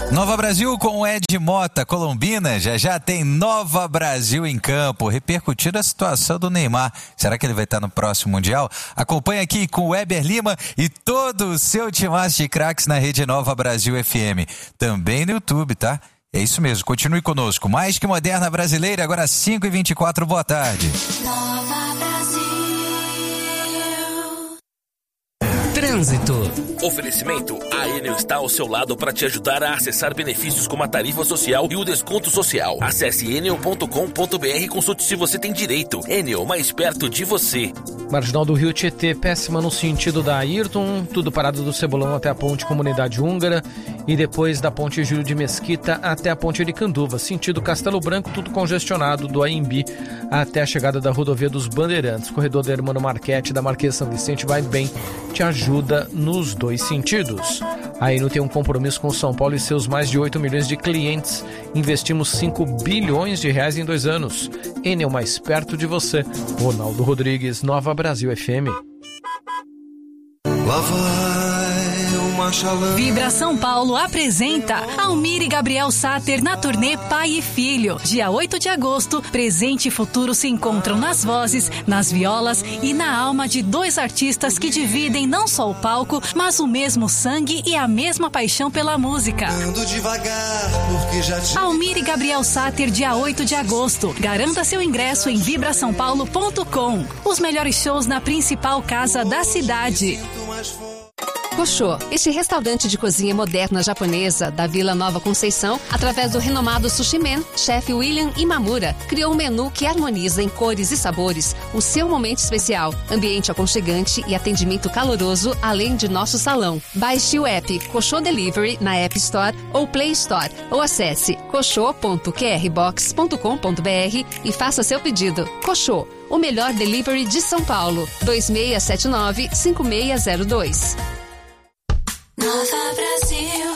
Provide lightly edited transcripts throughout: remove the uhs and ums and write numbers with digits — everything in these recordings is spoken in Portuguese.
Nova Brasil com o Ed Mota, Colombina, já tem Nova Brasil em campo, repercutindo a situação do Neymar. Será que ele vai estar no próximo Mundial? Acompanhe aqui com o Weber Lima e todo o seu timaço de craques na rede Nova Brasil FM. Também no YouTube, tá? É isso mesmo, continue conosco. Mais que Moderna Brasileira, agora 5h24, boa tarde. Nova Brasil. Trânsito. Oferecimento: a Enel está ao seu lado para te ajudar a acessar benefícios como a tarifa social e o desconto social. Acesse enel.com.br e consulte se você tem direito. Enel, mais perto de você. Marginal do Rio Tietê, péssima no sentido da Ayrton, tudo parado do Cebolão até a ponte Comunidade Húngara e depois da ponte Júlio de Mesquita até a ponte Aricanduva, sentido Castelo Branco, tudo congestionado do Aimbi até a chegada da rodovia dos Bandeirantes. Corredor da Hermano Marchetti da Marquês São Vicente vai bem, te ajuda nos dois sentidos. A Enel tem um compromisso com São Paulo e seus mais de 8 milhões de clientes. Investimos 5 bilhões de reais em 2 anos. Enel, mais perto de você. Ronaldo Rodrigues, Nova Brasil FM. Lá vai uma chalana. Vibra São Paulo apresenta Almir e Gabriel Sater na turnê Pai e Filho. Dia 8 de agosto, presente e futuro se encontram nas vozes, nas violas e na alma de 2 artistas que dividem não só o palco, mas o mesmo sangue e a mesma paixão pela música. Ando devagar, porque já te... Almir e Gabriel Sater, dia 8 de agosto. Garanta seu ingresso em vibrasaopaulo.com. Os melhores shows na principal casa da cidade. Koshô, este restaurante de cozinha moderna japonesa da Vila Nova Conceição, através do renomado Sushi Man, chefe William Imamura, criou um menu que harmoniza em cores e sabores o seu momento especial, ambiente aconchegante e atendimento caloroso, além de nosso salão. Baixe o app Koshô Delivery na App Store ou Play Store, ou acesse koshô.qrbox.com.br e faça seu pedido. Koshô, o melhor delivery de São Paulo. 2679-5602. Nova Brasil.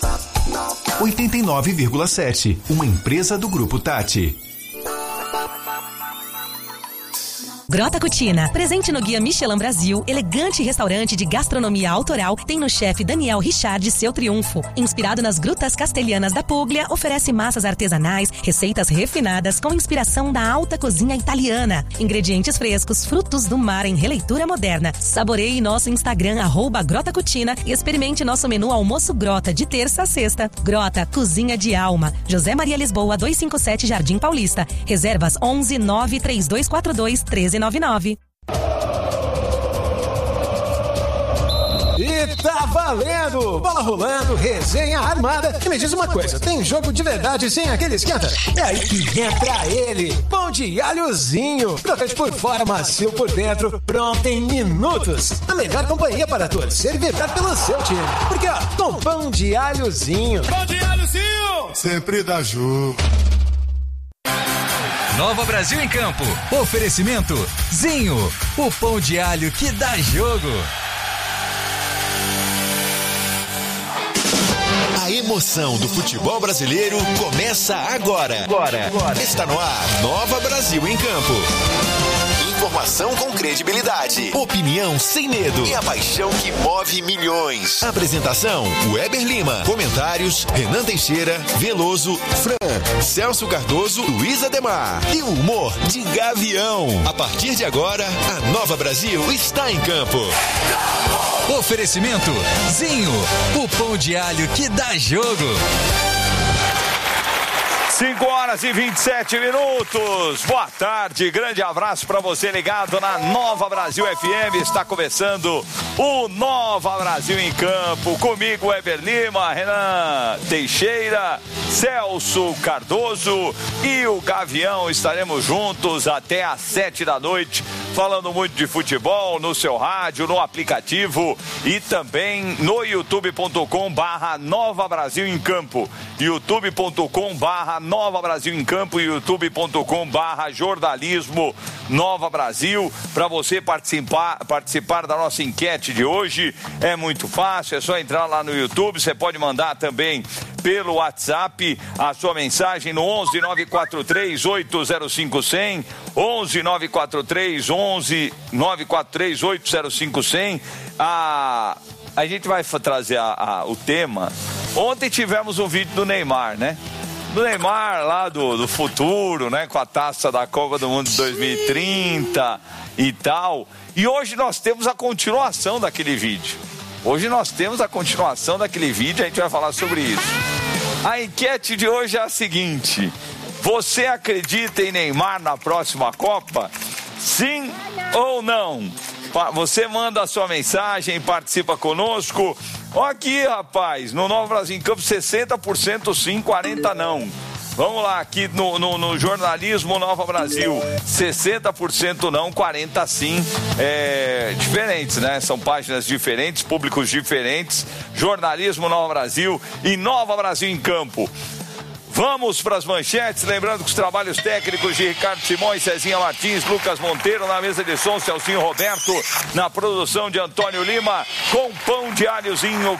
89,7. Uma empresa do Grupo Tati. Grota Cucina, presente no Guia Michelin Brasil, elegante restaurante de gastronomia autoral, tem no chefe Daniel Richard seu triunfo. Inspirado nas grutas castelhanas da Puglia, oferece massas artesanais, receitas refinadas com inspiração da alta cozinha italiana. Ingredientes frescos, frutos do mar em releitura moderna. Saboreie nosso Instagram, @Grota Cucina, e experimente nosso menu almoço Grota, de terça a sexta. Grota, cozinha de alma. José Maria Lisboa, 257 Jardim Paulista. Reservas 11 93242 1399. E tá valendo! Bola rolando, resenha armada. E me diz uma coisa, tem jogo de verdade sem aquele esquenta? É aí que entra ele, pão de alhozinho. Crocante por fora, macio por dentro, pronto em minutos. A melhor companhia para torcer e vibrar pelo seu time. Porque ó, com pão de alhozinho. Pão de alhozinho! Sempre dá jogo. Nova Brasil em campo. Oferecimento Zinho, o pão de alho que dá jogo. A emoção do futebol brasileiro começa agora. Está no ar, Nova Brasil em campo. Informação com credibilidade, opinião sem medo e a paixão que move milhões. Apresentação: Weber Lima. Comentários: Renan Teixeira, Veloso, Fran, Celso Cardoso, Luiz Ademar. E o humor de Gavião. A partir de agora, a Nova Brasil está em campo. Oferecimento Zinho, o pão de alho que dá jogo. 5h27. Boa tarde, grande abraço para você ligado na Nova Brasil FM. Está começando o Nova Brasil em Campo. Comigo, Weber Lima, Renan Teixeira, Celso Cardoso e o Gavião. Estaremos juntos até às 7 da noite, falando muito de futebol no seu rádio, no aplicativo e também no youtube.com/Nova Brasil em Campo. youtube.com/Nova Brasil em Campo e youtube.com/jornalismo Nova Brasil. Para você participar da nossa enquete de hoje, é muito fácil, é só entrar lá no YouTube. Você pode mandar também pelo WhatsApp a sua mensagem no 11 943 805 100, 11 943 805 100. A gente vai trazer o tema Ontem tivemos um vídeo do Neymar, né? Do Neymar lá do futuro, né? Com a taça da Copa do Mundo de 2030 e tal. E hoje nós temos a continuação daquele vídeo. A gente vai falar sobre isso. A enquete de hoje é a seguinte: você acredita em Neymar na próxima Copa? Sim ou não? Você manda a sua mensagem e participa conosco. Olha aqui, rapaz, no Nova Brasil em Campo, 60% sim, 40% não. Vamos lá, aqui no jornalismo Nova Brasil, 60% não, 40% sim. Diferentes, né? São páginas diferentes, públicos diferentes. Jornalismo Nova Brasil e Nova Brasil em Campo. Vamos para as manchetes, lembrando que os trabalhos técnicos de Ricardo Simões, Cezinha Martins, Lucas Monteiro, na mesa de som, Celcinho Roberto, na produção de Antônio Lima, com pão de alhozinho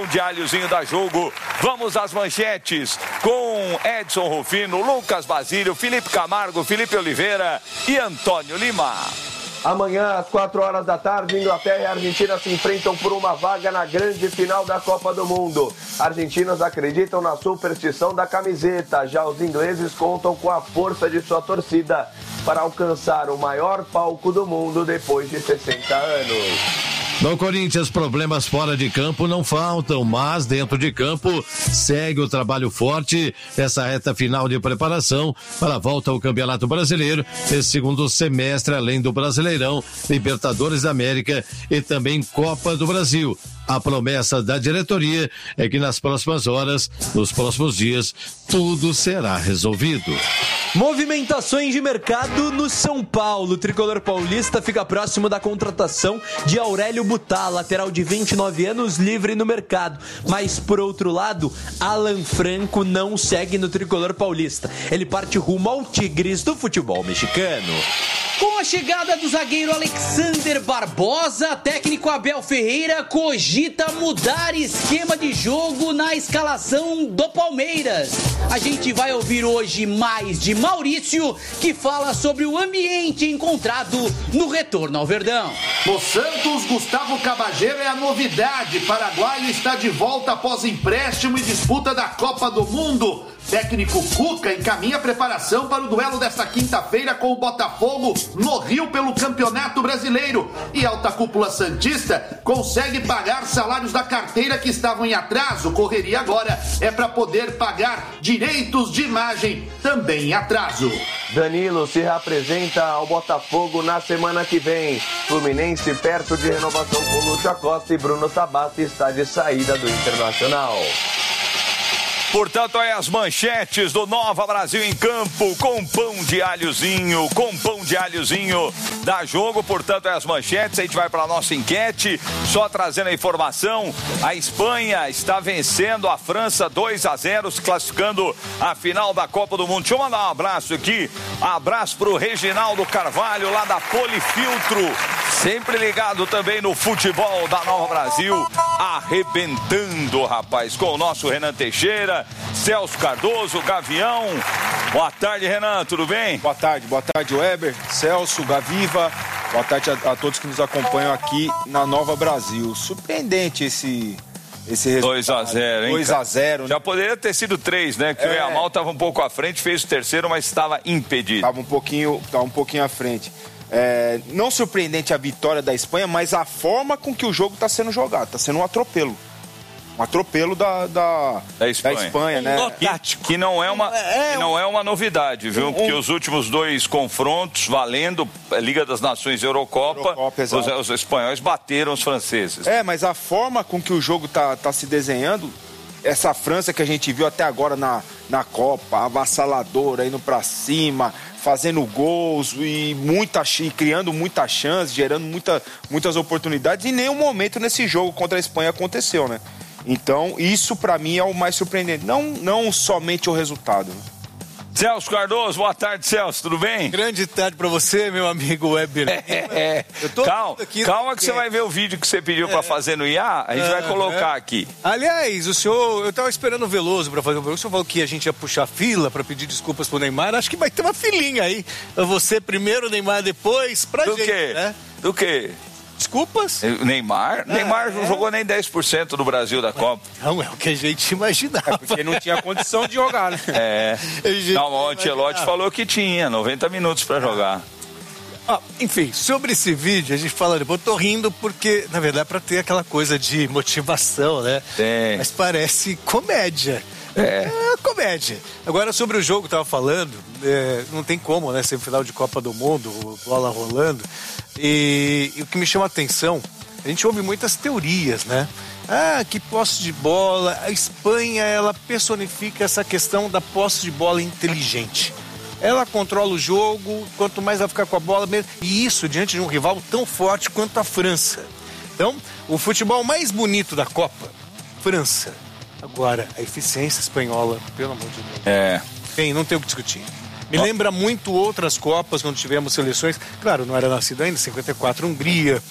da Jogo. Vamos às manchetes com Edson Rufino, Lucas Basílio, Felipe Camargo, Felipe Oliveira e Antônio Lima. Amanhã, às 4 horas da tarde, Inglaterra e Argentina se enfrentam por uma vaga na grande final da Copa do Mundo. Argentinos acreditam na superstição da camiseta, já os ingleses contam com a força de sua torcida para alcançar o maior palco do mundo depois de 60 anos. No Corinthians, problemas fora de campo não faltam, mas dentro de campo segue o trabalho forte essa reta final de preparação para a volta ao Campeonato Brasileiro, esse segundo semestre, além do Brasileirão, Libertadores da América e também Copa do Brasil. A promessa da diretoria é que nas próximas horas, nos próximos dias, tudo será resolvido. Movimentações de mercado no São Paulo. O tricolor paulista fica próximo da contratação de Aurélio Butá, lateral de 29 anos, livre no mercado. Mas, por outro lado, Alan Franco não segue no tricolor paulista. Ele parte rumo ao Tigres do futebol mexicano. Com a chegada do zagueiro Alexander Barbosa, técnico Abel Ferreira cogita mudar esquema de jogo na escalação do Palmeiras. A gente vai ouvir hoje mais de Maurício, que fala sobre o ambiente encontrado no retorno ao Verdão. No Santos, Gustavo Cabageiro é a novidade. Paraguaio está de volta após empréstimo e disputa da Copa do Mundo. Técnico Cuca encaminha a preparação para o duelo desta quinta-feira com o Botafogo no Rio pelo Campeonato Brasileiro. E a alta cúpula santista consegue pagar salários da carteira que estavam em atraso. Correria agora é para poder pagar direitos de imagem também em atraso. Danilo se reapresenta ao Botafogo na semana que vem. Fluminense perto de renovação com Lúcio Acosta e Bruno Tabata está de saída do Internacional. Portanto, aí as manchetes do Nova Brasil em Campo, com pão de alhozinho da Jogo. Portanto, aí as manchetes, a gente vai para a nossa enquete, só trazendo a informação: a Espanha está vencendo a França 2-0, se classificando à final da Copa do Mundo. Deixa eu mandar um abraço aqui, abraço pro Reginaldo Carvalho, lá da Polifiltro, sempre ligado também no futebol da Nova Brasil, arrebentando, rapaz, com o nosso Renan Teixeira, Celso Cardoso, Gavião. Boa tarde, Renan, tudo bem? Boa tarde, Weber, Celso, Gaviva. Boa tarde a todos que nos acompanham aqui na Nova Brasil. Surpreendente esse resultado. 2-0, hein? 2-0. Já poderia ter sido 3, né? Que o Yamal estava um pouco à frente, fez o terceiro, mas estava impedido. Estava um pouquinho à frente. Não surpreendente a vitória da Espanha, mas a forma com que o jogo está sendo jogado. Está sendo um atropelo. Um atropelo da Espanha, né? Que não é uma novidade, viu? Porque os últimos 2 confrontos, valendo Liga das Nações e Eurocopa, os espanhóis bateram os franceses. Mas a forma com que o jogo tá se desenhando, essa França que a gente viu até agora na Copa, avassaladora, indo pra cima, fazendo gols e criando muita chance, gerando muitas oportunidades, e em nenhum momento nesse jogo contra a Espanha aconteceu, né? Então, isso pra mim é o mais surpreendente, não somente o resultado, né? Celso Cardoso, boa tarde, Celso, tudo bem? Grande tarde pra você, meu amigo Weber. Calma que você vai ver o vídeo que você pediu pra fazer no IA, a gente vai colocar aqui. Aliás, eu tava esperando o Veloso pra fazer o programa, o senhor falou que a gente ia puxar fila pra pedir desculpas pro Neymar, acho que vai ter uma filinha aí, você primeiro, Neymar depois, pra gente, né? Do quê? desculpas. O Neymar não jogou nem 10% do Brasil da Copa. Não, é o que a gente imaginava. Porque não tinha condição de jogar, né? Não, o Ancelotti falou que tinha 90 minutos para jogar. Enfim, sobre esse vídeo, a gente fala depois, eu tô rindo porque, na verdade, é pra ter aquela coisa de motivação, né? Mas parece comédia. É comédia. Agora, sobre o jogo que eu tava falando, não tem como, né? Semifinal de Copa do Mundo, bola rolando. E o que me chama a atenção, a gente ouve muitas teorias, né? Que posse de bola. A Espanha, ela personifica essa questão da posse de bola inteligente. Ela controla o jogo, quanto mais ela ficar com a bola mesmo. E isso diante de um rival tão forte quanto a França. Então, o futebol mais bonito da Copa, França. Agora, a eficiência espanhola, pelo amor de Deus. Não tem o que discutir. Me lembra muito outras Copas, quando tivemos seleções. Claro, não era nascido ainda, 54 Hungria,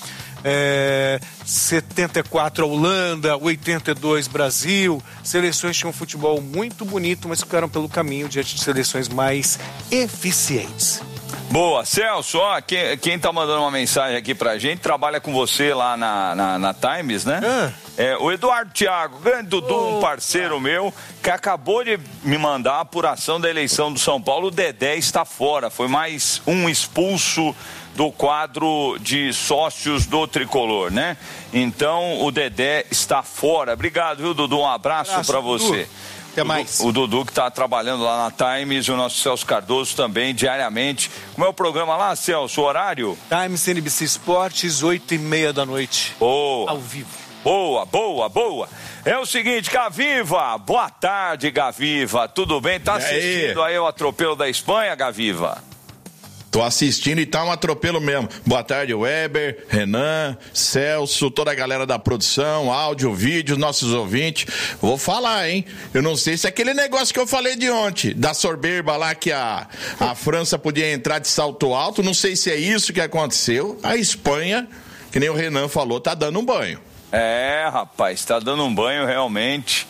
74 Holanda, 82 Brasil. Seleções tinham um futebol muito bonito, mas ficaram pelo caminho diante de seleções mais eficientes. Boa, Celso, quem tá mandando uma mensagem aqui pra gente, trabalha com você lá na Times, né? O Eduardo Thiago, grande Dudu, um parceiro meu, que acabou de me mandar a apuração da eleição do São Paulo. O Dedé está fora, foi mais um expulso do quadro de sócios do Tricolor, né? Então, o Dedé está fora. Obrigado, viu, Dudu? Um abraço pra você. Até mais. O Dudu que está trabalhando lá na Times e o nosso Celso Cardoso também, diariamente. Como é o programa lá, Celso, o horário? Times NBC Esportes, 8h30 da noite. Boa. Ao vivo. Boa. É o seguinte, Gaviva, boa tarde, Gaviva. Tudo bem? Tá assistindo aí o atropelo da Espanha, Gaviva? Tô assistindo e tá um atropelo mesmo. Boa tarde, Weber, Renan, Celso, toda a galera da produção, áudio, vídeo, nossos ouvintes. Vou falar, hein? Eu não sei se é aquele negócio que eu falei de ontem, da soberba lá que a França podia entrar de salto alto. Não sei se é isso que aconteceu. A Espanha, que nem o Renan falou, tá dando um banho. Rapaz, tá dando um banho realmente.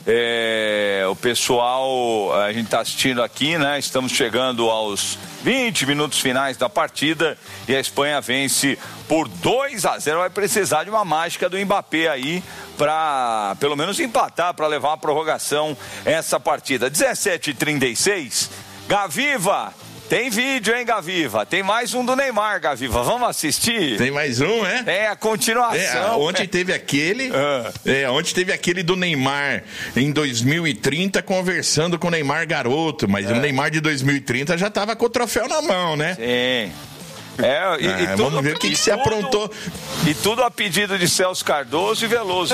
O pessoal, a gente tá assistindo aqui, né? Estamos chegando aos 20 minutos finais da partida e a Espanha vence por 2-0. Vai precisar de uma mágica do Mbappé aí para pelo menos empatar, para levar uma prorrogação essa partida. 17h36, Gaviva. Tem vídeo, hein, Gaviva? Tem mais um do Neymar, Gaviva. Vamos assistir? Tem mais um, é? É a continuação. Ontem teve aquele. Ontem teve aquele do Neymar em 2030 conversando com o Neymar garoto. Mas o Neymar de 2030 já tava com o troféu na mão, né? Sim. Vamos ver o que se aprontou. E tudo a pedido de Celso Cardoso e Veloso.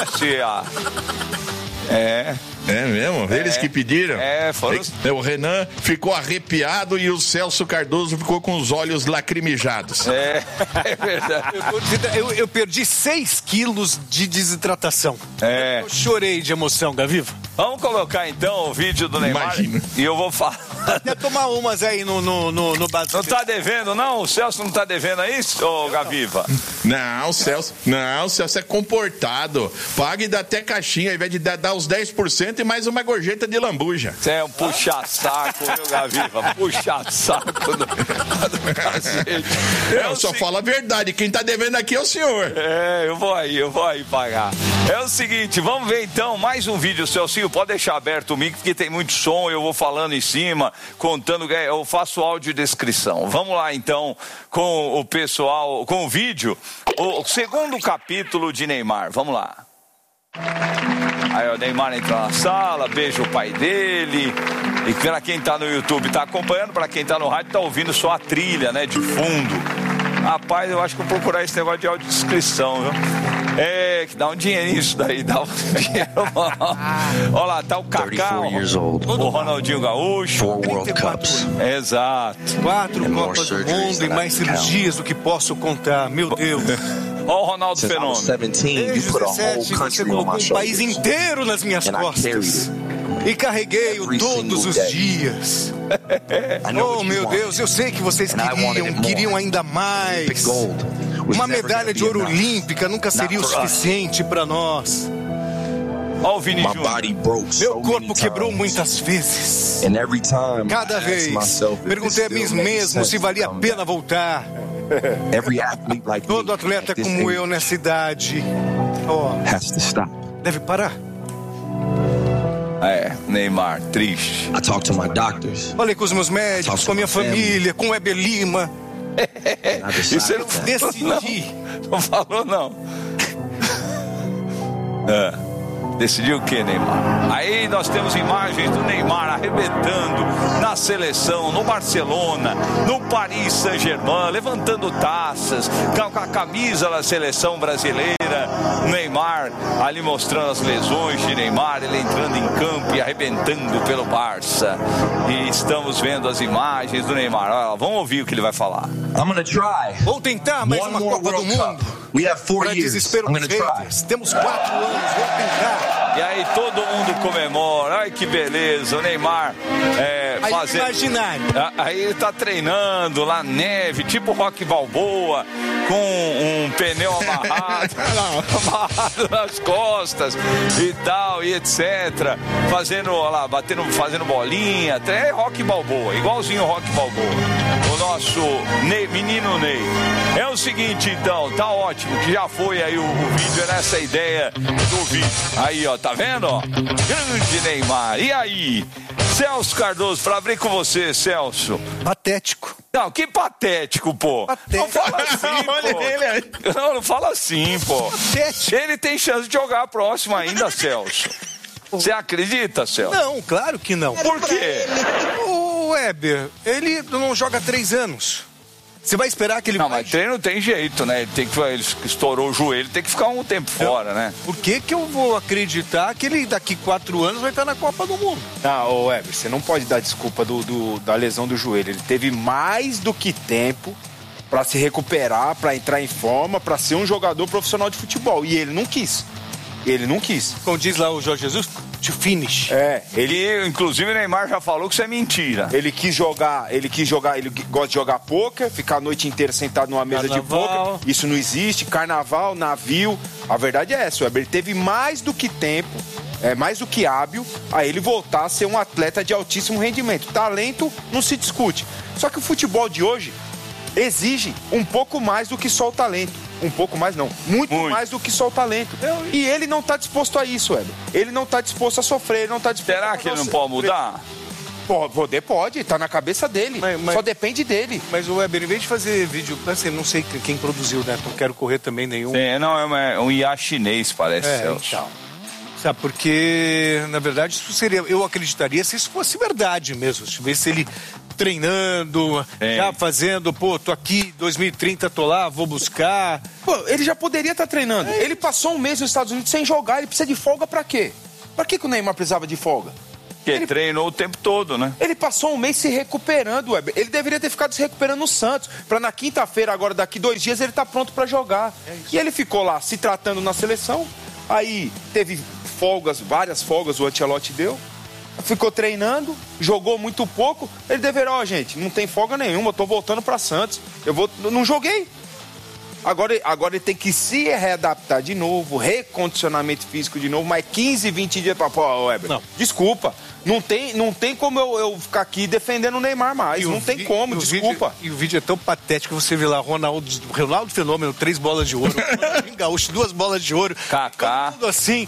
É mesmo? Eles que pediram? Foram... O Renan ficou arrepiado e o Celso Cardoso ficou com os olhos lacrimejados. É verdade. Eu perdi 6 quilos de desidratação. Eu chorei de emoção, Gaviva. Vamos colocar então o vídeo do Neymar. Imagina. E eu vou falar. Até tomar umas aí no base. Não tá devendo, não? O Celso não tá devendo a isso, Gaviva? Não, o Celso é comportado. Paga e dá até caixinha, ao invés de dar os 10% e mais uma gorjeta de lambuja. Você é um puxa-saco, viu, Gaviva? Puxa-saco do cacete. Eu só falo a verdade. Quem tá devendo aqui é o senhor. Eu vou aí pagar. É o seguinte, vamos ver então mais um vídeo, Celcinho. Pode deixar aberto o mic, porque tem muito som. Eu vou falando em cima, contando. Eu faço audiodescrição. Vamos lá então com o pessoal, com o vídeo. O segundo capítulo de Neymar. Vamos lá. Aí o Neymar entra na sala, beija o pai dele. E pra quem tá no YouTube tá acompanhando, pra quem tá no rádio tá ouvindo só a trilha, né, de fundo. Rapaz, eu acho que vou procurar esse negócio de audiodescrição, viu? Que dá um dinheirinho isso daí, dá um dinheiro. Olha lá, tá o Kaká, o Ronaldinho Gaúcho. 4 World Cups. Exato. 4 Copas do Mundo e mais cirurgias do que posso contar, meu Deus. Olha o Ronaldo Fenômeno. Desde 17, você colocou um país inteiro nas minhas costas. E carreguei-o todos os dias. Oh, meu Deus, eu sei que vocês queriam ainda mais. Uma medalha de ouro olímpica nunca seria o suficiente para nós. Olha o Vini Júnior. Meu corpo quebrou muitas vezes. Cada vez perguntei a mim mesmo se valia a pena voltar. Todo atleta como eu nessa idade deve parar. Neymar, triste. Falei com os meus médicos, com a minha família, com o Weber Lima. E você não decidi. Não falou, não. Decidiu o que, Neymar? Aí nós temos imagens do Neymar arrebentando na seleção, no Barcelona, no Paris Saint-Germain, levantando taças, com a camisa da seleção brasileira. Neymar ali mostrando as lesões de Neymar, ele entrando em campo e arrebentando pelo Barça. E estamos vendo as imagens do Neymar. Olha, vamos ouvir o que ele vai falar. Vou tentar mais uma Copa do Mundo. Para desespero dos haters. Temos 4 anos, vou tentar. E aí todo mundo comemora. Ai, que beleza. O Neymar fazendo... Imaginário. Aí ele tá treinando lá na neve, tipo Rock Balboa, com um pneu amarrado nas costas e tal, e etc. Fazendo, olha lá, fazendo bolinha. Até Rock Balboa, igualzinho Rock Balboa. O nosso menino Ney. É o seguinte, então, tá ótimo, que já foi aí o vídeo, é nessa ideia do vídeo. Aí, ó, tá vendo, ó? Grande Neymar. E aí? Celso Cardoso, pra abrir com você, Celso. Patético. Não, que patético, pô. Patético. Não fala assim, pô. Olha ele aí. Não fala assim, pô. Patético. Ele tem chance de jogar a próxima ainda, Celso. Você acredita, Celso? Não, claro que não. Por quê? O Weber, ele não joga há 3 anos. Você vai esperar que ele... Não, mas treino tem jeito, né? Ele estourou o joelho, tem que ficar um tempo fora, né? Por que eu vou acreditar que ele daqui 4 anos vai estar na Copa do Mundo? Não, Weber, você não pode dar desculpa da lesão do joelho. Ele teve mais do que tempo para se recuperar, para entrar em forma, para ser um jogador profissional de futebol. E ele não quis. Ele não quis. Como diz lá o Jorge Jesus, to finish. Ele, inclusive, o Neymar já falou que isso é mentira. Ele gosta de jogar pôquer, ficar a noite inteira sentado numa mesa de pôquer. Isso não existe. Carnaval, navio. A verdade é essa, Weber. Ele teve mais do que tempo, mais do que hábil, a ele voltar a ser um atleta de altíssimo rendimento. Talento não se discute. Só que o futebol de hoje exige um pouco mais do que só o talento. Um pouco mais não, muito mais do que só o talento. E ele não está disposto a isso, Weber. Ele não está disposto a sofrer, ele não está disposto. Será que ele não pode mudar? Pode, tá na cabeça dele. Só depende dele. Mas o Weber, em vez de fazer vídeo, assim, não sei quem produziu, né? Não quero correr também nenhum. Sim, não, é um IA chinês, parece. Então. Sabe, porque, na verdade, isso seria. Eu acreditaria se isso fosse verdade mesmo. Se tivesse ele treinando, já fazendo, tô aqui, 2030 tô lá, vou buscar. Ele já poderia estar treinando. Ele passou um mês nos Estados Unidos sem jogar, ele precisa de folga pra quê? Pra que o Neymar precisava de folga? Porque ele treinou o tempo todo, né? Ele passou um mês se recuperando, Weber. Ele deveria ter ficado se recuperando no Santos, pra na quinta-feira, agora daqui 2 dias, ele tá pronto pra jogar. E ele ficou lá se tratando na seleção, aí teve folgas, várias folgas o Ancelotti deu. Ficou treinando, jogou muito pouco. Ele deveria, gente, não tem folga nenhuma, eu tô voltando pra Santos. Não joguei. Agora ele tem que se readaptar de novo, recondicionamento físico de novo, mais 15, 20 dias pra... Weber, não. Desculpa. Não tem como eu ficar aqui defendendo o Neymar mais. Não tem como, desculpa. E o vídeo é tão patético que você vê lá Ronaldo Fenômeno, 3 bolas de ouro. Gaúcho, 2 bolas de ouro. Kaká. Tudo assim.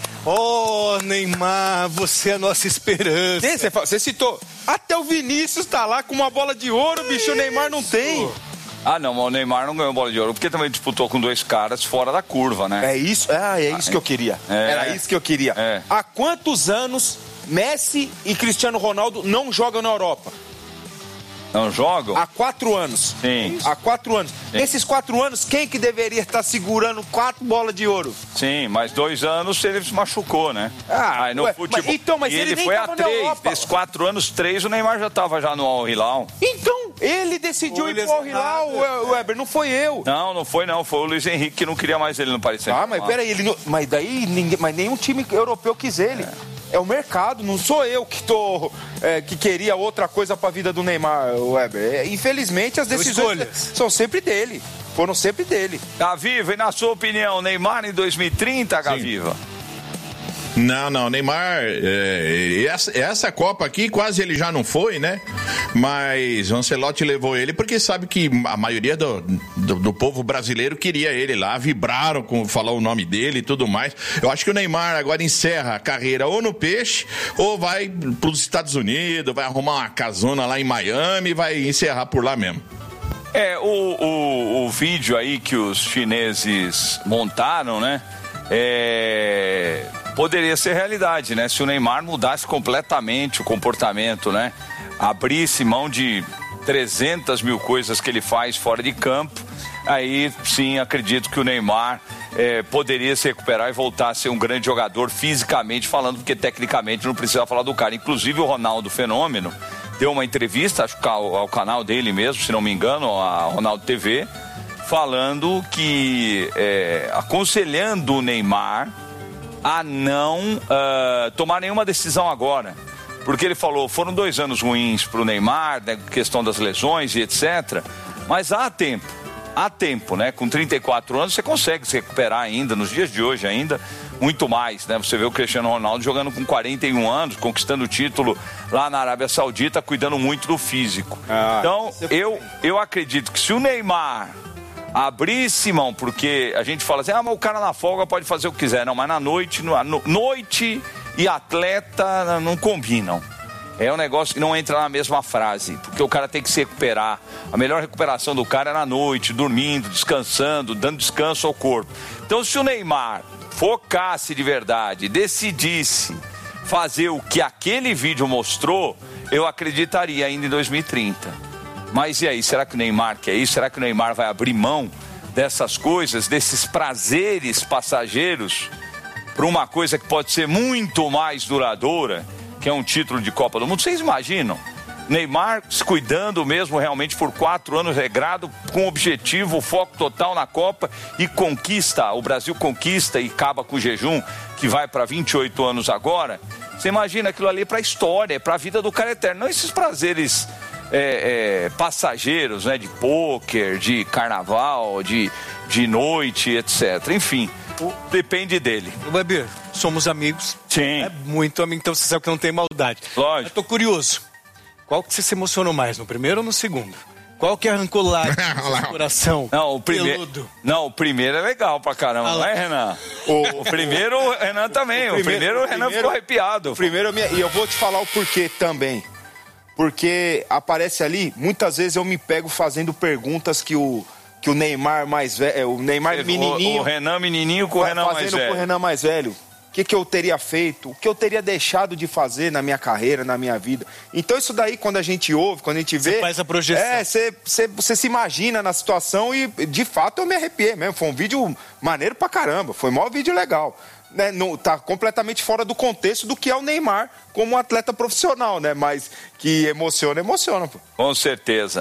Neymar, você é a nossa esperança. Você citou. Até o Vinícius tá lá com uma bola de ouro, bicho. O Neymar não tem. Ah, não, mas o Neymar não ganhou bola de ouro, porque também disputou com 2 caras fora da curva, né? É isso que eu queria. Era isso que eu queria. Há quantos anos Messi e Cristiano Ronaldo não jogam na Europa? Não jogam? Há 4 anos. Sim. Há 4 anos. Sim. Nesses 4 anos, quem que deveria estar segurando 4 bolas de ouro? Sim, mas 2 anos ele se machucou, né? No futebol. Mas ele foi a 3. Desses 4 anos, 3 o Neymar já estava já no Al Hilal. Então, ele decidiu ir pro Al Hilal, Weber, não foi eu. Não foi não. Foi o Luiz Henrique que não queria mais ele no Paris Saint-Germain. Mas peraí, mas nenhum time europeu quis ele. É o mercado, não sou eu que queria outra coisa pra vida do Neymar, Weber. Infelizmente, as decisões são sempre dele. Foram sempre dele. Gaviva, e na sua opinião, Neymar em 2030, Gaviva? Não, Neymar, essa Copa aqui quase ele já não foi, né? Mas o Ancelotti levou ele porque sabe que a maioria do povo brasileiro queria ele lá, vibraram com falar o nome dele e tudo mais. Eu acho que o Neymar agora encerra a carreira ou no Peixe ou vai para os Estados Unidos, vai arrumar uma casona lá em Miami e vai encerrar por lá mesmo. O vídeo aí que os chineses montaram, né? Poderia ser realidade, né? Se o Neymar mudasse completamente o comportamento, né? Abrisse mão de 300 mil coisas que ele faz fora de campo, aí sim acredito que o Neymar poderia se recuperar e voltar a ser um grande jogador fisicamente falando, porque tecnicamente não precisa falar do cara. Inclusive o Ronaldo Fenômeno deu uma entrevista, acho que ao canal dele mesmo, se não me engano, a Ronaldo TV, falando que aconselhando o Neymar a não tomar nenhuma decisão agora. Porque ele falou, foram 2 anos ruins para o Neymar, né, questão das lesões e etc. Mas há tempo, né? Com 34 anos você consegue se recuperar ainda, nos dias de hoje ainda, muito mais, né? Você vê o Cristiano Ronaldo jogando com 41 anos, conquistando o título lá na Arábia Saudita, cuidando muito do físico. Então, eu acredito que se o Neymar abrisse mão, porque a gente fala assim, mas o cara na folga pode fazer o que quiser. Não, mas na noite, noite e atleta não combinam. É um negócio que não entra na mesma frase, porque o cara tem que se recuperar. A melhor recuperação do cara é na noite, dormindo, descansando, dando descanso ao corpo. Então, se o Neymar focasse de verdade, decidisse fazer o que aquele vídeo mostrou, eu acreditaria ainda em 2030. Mas e aí, será que o Neymar quer isso? Será que o Neymar vai abrir mão dessas coisas, desses prazeres passageiros, para uma coisa que pode ser muito mais duradoura, que é um título de Copa do Mundo? Vocês imaginam? Neymar se cuidando mesmo realmente por 4 anos regrado, com objetivo, foco total na Copa e conquista, o Brasil conquista e acaba com o jejum, que vai para 28 anos agora. Você imagina aquilo ali para a história, para a vida do cara eterno, não esses prazeres passageiros, né, de pôquer, de carnaval, de noite, etc. Enfim, depende dele. Weber, somos amigos. Sim. Muito amigo, então você sabe que não tem maldade. Lógico. Eu tô curioso. Qual que você se emocionou mais, no primeiro ou no segundo? Qual que arrancou lá do coração? Não, o primeiro é legal pra caramba, não é, Renan? O primeiro, o Renan também. O primeiro ficou arrepiado. E eu vou te falar o porquê também. Porque aparece ali, muitas vezes eu me pego fazendo perguntas que o Neymar mais velho, o Neymar menininho... O Renan menininho com o Renan mais velho. Fazendo com o Renan mais velho. O que eu teria feito, o que eu teria deixado de fazer na minha carreira, na minha vida. Então isso daí, quando a gente ouve, quando a gente vê... Você faz a projeção. Você se imagina na situação e, de fato, eu me arrepiei mesmo. Foi um vídeo maneiro pra caramba, foi o maior vídeo legal. Né, tá completamente fora do contexto do que é o Neymar como um atleta profissional, né? Mas que emociona, pô. Com certeza.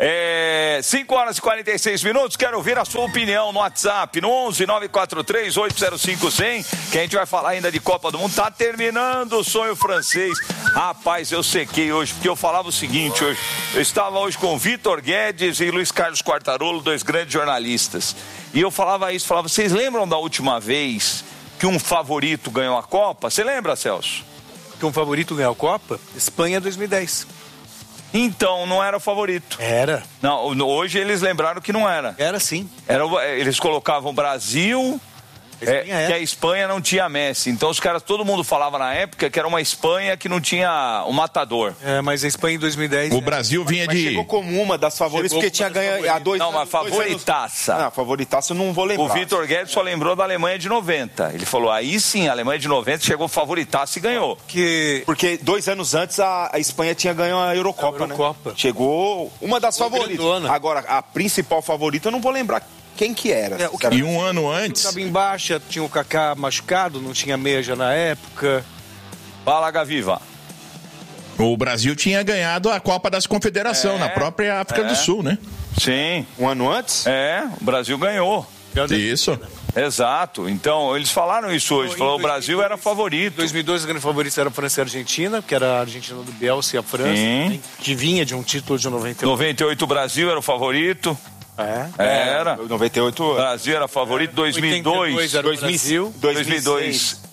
5 horas e 46 minutos, quero ouvir a sua opinião no WhatsApp, no 11 943 805 100, que a gente vai falar ainda de Copa do Mundo. Tá terminando o sonho francês. Rapaz, eu sequei hoje, porque eu falava o seguinte hoje. Eu estava hoje com Vitor Guedes e Luiz Carlos Quartarolo, 2 grandes jornalistas. E eu falava, vocês lembram da última vez que um favorito ganhou a Copa? Você lembra, Celso? Que um favorito ganhou a Copa? Espanha 2010. Então, não era o favorito. Era. Não, hoje eles lembraram que não era. Era sim. Eles colocavam Brasil... que a Espanha não tinha Messi. Então os caras, todo mundo falava na época que era uma Espanha que não tinha o matador. Mas a Espanha em 2010... O Brasil vinha mas chegou como uma das favoritas, porque tinha ganho há 2 anos. Não, mas favoritaça. Não, favoritaça eu não vou lembrar. O Vitor Guedes só lembrou da Alemanha de 90. Ele falou, aí sim, a Alemanha de 90 chegou favoritaça e ganhou. Porque 2 anos antes a Espanha tinha ganho a Eurocopa, né? Chegou uma das favoritas. Agora, a principal favorita eu não vou lembrar quem que era. E um ano antes... Estava em baixa, tinha o Kaká machucado, não tinha meia na época. Fala, Gaviva. O Brasil tinha ganhado a Copa das Confederações na própria África do Sul, né? Sim. Um ano antes? O Brasil ganhou. Isso. Exato. Então, eles falaram isso hoje. Falou, o Brasil era favorito. Em 2002, os grandes favoritos eram a França e a Argentina, que era a Argentina do Bielsa e a França, né, que vinha de um título de 98. 98 o Brasil era o favorito. Era. 98. O Brasil era favorito. 2002 era o Brasil. 2002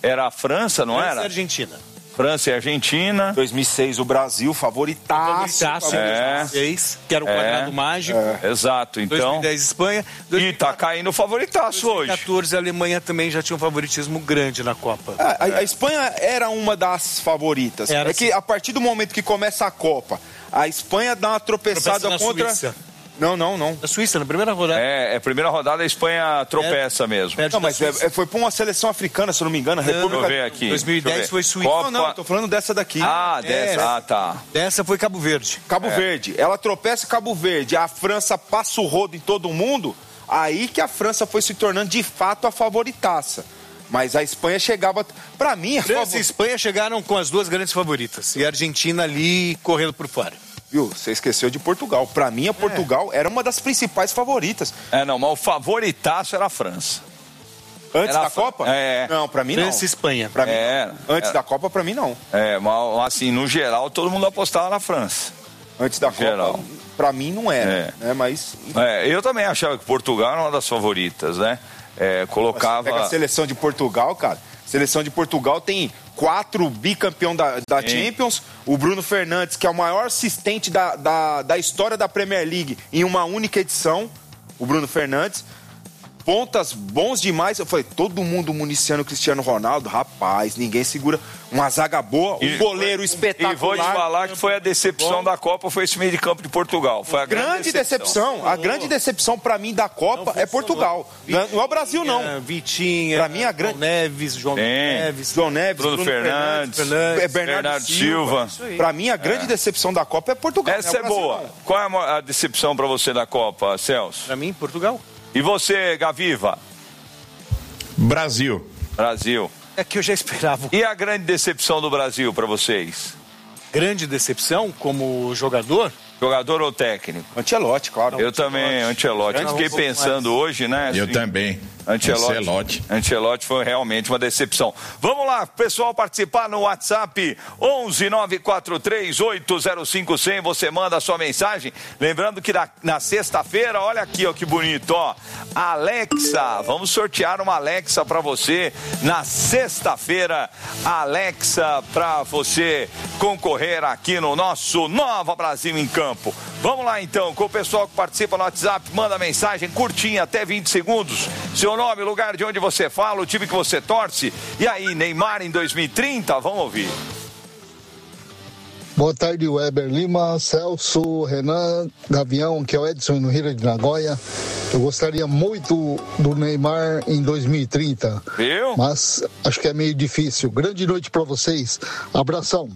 era a França, não França era? e Argentina. França e Argentina. 2006, o Brasil, favoritaço. 2006, que era o quadrado mágico. Exato, então. 2010, Espanha. E tá caindo o favoritaço 2014, hoje. 2014, a Alemanha também já tinha um favoritismo grande na Copa. A Espanha era uma das favoritas. Era que a partir do momento que começa a Copa, a Espanha dá uma tropeçada contra... Suíça. Não. A Suíça, na primeira rodada. Primeira rodada a Espanha tropeça mesmo. Não, mas foi pra uma seleção africana, se eu não me engano. Deixa eu ver aqui. 2010 foi Suíça. Copa... Não, tô falando dessa daqui. Dessa. Tá. Dessa foi Cabo Verde. Cabo Verde. Ela tropeça Cabo Verde. A França passa o rodo em todo mundo. Aí que a França foi se tornando de fato a favoritaça. Mas a Espanha chegava... Pra mim... França e Espanha chegaram com as duas grandes favoritas. E a Argentina ali correndo por fora. Viu? Você esqueceu de Portugal. Pra mim, a Portugal era uma das principais favoritas. Não, mas o favoritaço era a França. Antes da Copa? Não, pra mim não. França e Espanha. Pra mim, antes da Copa, pra mim não. Mas assim, no geral, todo mundo apostava na França. Antes da Copa, pra mim não era. Mas... eu também achava que Portugal era uma das favoritas, né? Colocava... Você pega a seleção de Portugal, cara. A seleção de Portugal tem 4 bicampeão da Champions. O Bruno Fernandes, que é o maior assistente da história da Premier League em uma única edição. O Bruno Fernandes. Pontas bons demais. Eu falei, todo mundo municiando o Cristiano Ronaldo. Rapaz, ninguém segura uma zaga boa. Um goleiro espetacular. E vou te falar que foi a decepção da Copa, foi esse meio de campo de Portugal. Foi a grande decepção. A grande decepção pra mim da Copa é Portugal. Não é o Brasil, não. Vitinha, pra mim, a grande... João Neves, Bruno Fernandes, Bernardo Silva. Pra mim, a grande decepção da Copa é Portugal. Essa é boa. Não. Qual é a decepção pra você da Copa, Celso? Pra mim, Portugal. E você, Gaviva? Brasil. É que eu já esperava. E a grande decepção do Brasil para vocês? Grande decepção como jogador? Jogador ou técnico? Ancelotti, claro. Eu também, Ancelotti. Eu fiquei pensando hoje, né? Eu também. Ancelotti foi realmente uma decepção. Vamos lá, pessoal, participar no WhatsApp 11-943-805-100. Você manda a sua mensagem. Lembrando que na sexta-feira, olha aqui, ó, que bonito, ó. Alexa, vamos sortear uma Alexa para você na sexta-feira. Alexa para você concorrer aqui no nosso Nova Brasil em Campo. Vamos lá então, com o pessoal que participa no WhatsApp, manda mensagem curtinha, até 20 segundos. Seu nome, lugar de onde você fala, o time que você torce. E aí, Neymar em 2030? Vamos ouvir. Boa tarde, Weber Lima, Celso, Renan, Gavião, que é o Edson no Rio de Nagoya. Eu gostaria muito do Neymar em 2030. Viu? Mas acho que é meio difícil. Grande noite pra vocês. Abração.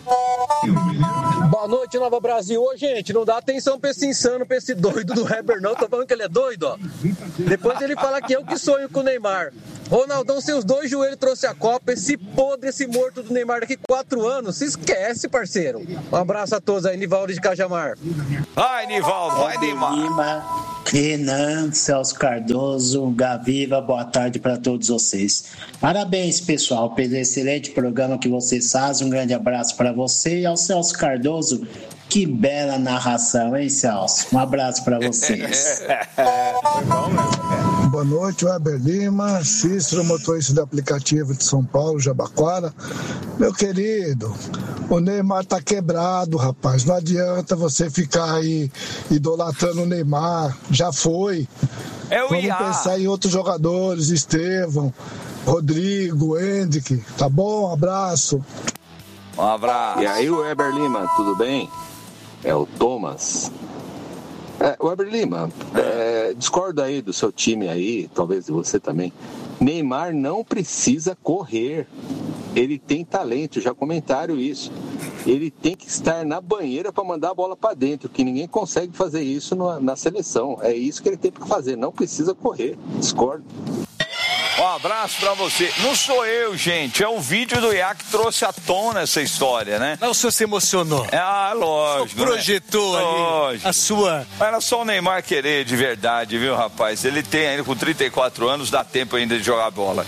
Boa noite, Nova Brasil. Ô, gente, não dá atenção pra esse insano, pra esse doido do Weber, não. Tô falando que ele é doido, ó. Depois ele fala que eu que sonho com o Neymar. Ronaldão, seus 2 joelhos trouxe a Copa. Esse podre, esse morto do Neymar daqui 4 anos. Se esquece, parceiro. Um abraço a todos aí, Nivaldo de Cajamar. Vai, Nivaldo, vai, Neymar. Renan, Celso Cardoso, Gaviva, boa tarde para todos vocês. Parabéns, pessoal, pelo excelente programa que vocês fazem. Um grande abraço para você e ao Celso Cardoso. Que bela narração, hein, Celso? Um abraço para vocês. Boa noite, Weber Lima, Cícero, motorista do aplicativo de São Paulo, Jabaquara. Meu querido, o Neymar tá quebrado, rapaz. Não adianta você ficar aí idolatrando o Neymar. Já foi. Vamos pensar em outros jogadores, Estevão, Rodrigo, Hendrick. Tá bom? Um abraço. Um abraço. E aí, Weber Lima, tudo bem? É o Thomas. Weber Lima, discordo aí do seu time aí, talvez de você também. Neymar não precisa correr. Ele tem talento, já comentaram isso. Ele tem que estar na banheira para mandar a bola para dentro, que ninguém consegue fazer isso na seleção. É isso que ele tem que fazer, não precisa correr. Discordo. Um abraço pra você. Não sou eu, gente. É o vídeo do Iac que trouxe à tona essa história, né? Não, o senhor se emocionou. Lógico. O projetou ali a sua... Era só o Neymar querer de verdade, viu, rapaz? Ele tem ainda, com 34 anos, dá tempo ainda de jogar bola.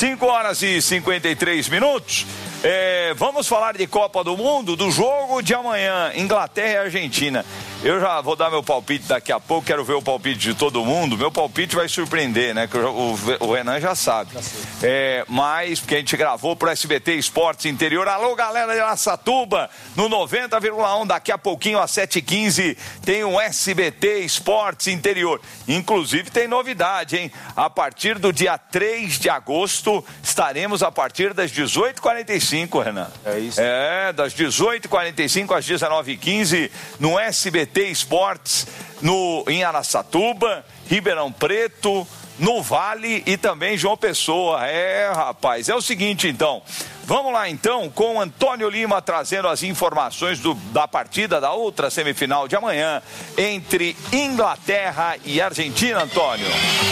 5h53. Vamos falar de Copa do Mundo, do jogo de amanhã, Inglaterra e Argentina. Eu já vou dar meu palpite daqui a pouco, quero ver o palpite de todo mundo. Meu palpite vai surpreender, né? Que o Renan já sabe. Mas, porque a gente gravou pro SBT Esportes Interior. Alô, galera de Araçatuba, no 90,1, daqui a pouquinho, às 7h15, tem um SBT Esportes Interior. Inclusive, tem novidade, hein? A partir do dia 3 de agosto, estaremos a partir das 18h45, Renan. É isso. Das 18h45 às 19h15, no SBT Esportes, em Araçatuba, Ribeirão Preto, no Vale e também João Pessoa. Rapaz, é o seguinte, então. Vamos lá, então, com Antônio Lima trazendo as informações da partida da outra semifinal de amanhã entre Inglaterra e Argentina, Antônio.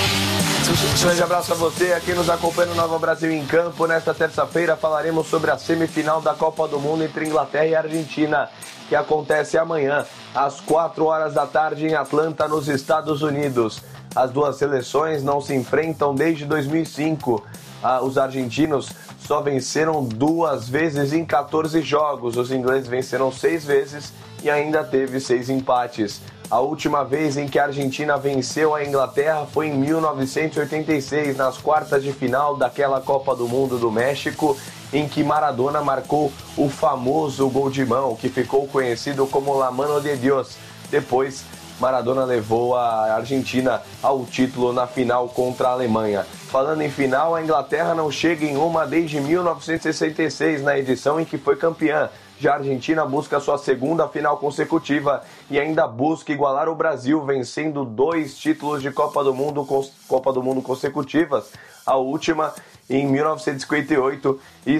Um grande abraço a você, aqui nos acompanha no Nova Brasil em Campo. Nesta terça-feira falaremos sobre a semifinal da Copa do Mundo entre Inglaterra e Argentina, que acontece amanhã, às 4h da tarde, em Atlanta, nos Estados Unidos. As duas seleções não se enfrentam desde 2005. Os argentinos só venceram 2 vezes em 14 jogos. Os ingleses venceram 6 vezes e ainda teve 6 empates. A última vez em que a Argentina venceu a Inglaterra foi em 1986, nas quartas de final daquela Copa do Mundo do México, em que Maradona marcou o famoso gol de mão, que ficou conhecido como La Mano de Dios. Depois, Maradona levou a Argentina ao título na final contra a Alemanha. Falando em final, a Inglaterra não chega em uma desde 1966, na edição em que foi campeã. Já a Argentina busca sua segunda final consecutiva e ainda busca igualar o Brasil, vencendo 2 títulos de Copa do Mundo consecutivas. A última em 1958 e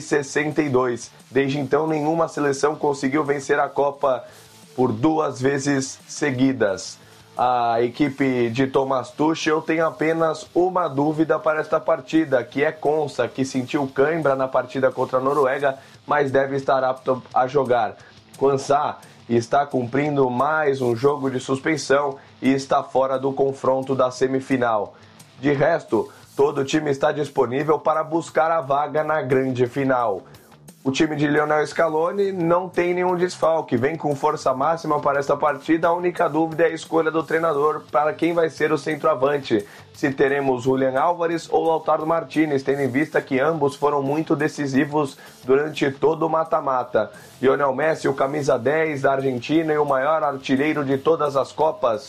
62. Desde então, nenhuma seleção conseguiu vencer a Copa por 2 vezes seguidas. A equipe de Thomas Tuchel tem apenas uma dúvida para esta partida, que é Konsa, que sentiu cãibra na partida contra a Noruega, mas deve estar apto a jogar. Konsa está cumprindo mais um jogo de suspensão e está fora do confronto da semifinal. De resto, todo o time está disponível para buscar a vaga na grande final. O time de Lionel Scaloni não tem nenhum desfalque, vem com força máxima para esta partida. A única dúvida é a escolha do treinador para quem vai ser o centroavante. Se teremos Julián Álvares ou Lautaro Martínez, tendo em vista que ambos foram muito decisivos durante todo o mata-mata. Lionel Messi, o camisa 10 da Argentina e o maior artilheiro de todas as Copas,